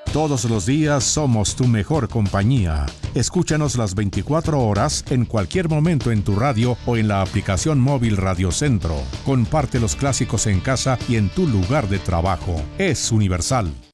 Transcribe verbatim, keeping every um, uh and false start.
Todos los días somos tu mejor compañía. Escúchanos las veinticuatro horas en cualquier momento en tu radio o en la aplicación móvil Radio Centro. Comparte los clásicos en casa y en tu lugar de trabajo. Es Universal.